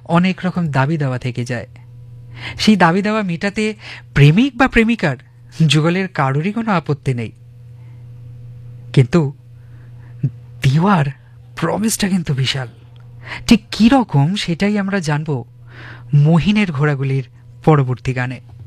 অনেক রকম দাবি দাওয়া থেকে যায়। সেই দাবি দাওয়া মেটাতে প্রেমিক বা প্রেমিকার যুগলের কারোরই কোনো আপত্তি নেই, কিন্তু দিওয়ার প্রমিসটা কিন্তু বিশাল। ঠিক কী রকম সেটাই আমরা জানব মোহিনের ঘোড়াগুলির পরবর্তী গানে।